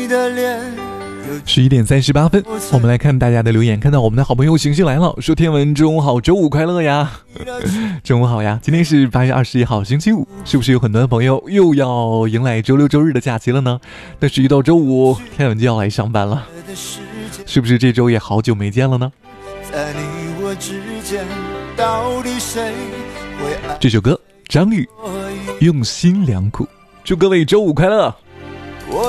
11:38，我们来看大家的留言。看到我们的好朋友行星来了，说天文中午好，周五快乐呀。中午好呀，今天是8月21号星期五，是不是有很多的朋友又要迎来周六周日的假期了呢？但是一到周五天文就要来上班了，是不是这周也好久没见了呢？在你我之间到底谁会爱？这首歌张宇用心良苦，祝各位周五快乐。